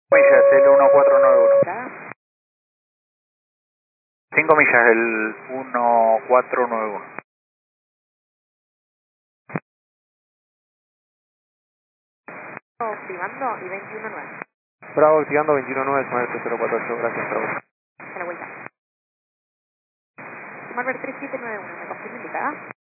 Millas, el 1491. ¿Está? 5 millas, el 1491. Activando y 21.9. Bravo, activando 21.9, Smart 048, gracias, Bravo. A la vuelta. Smart 3791, ¿me confirma indicada?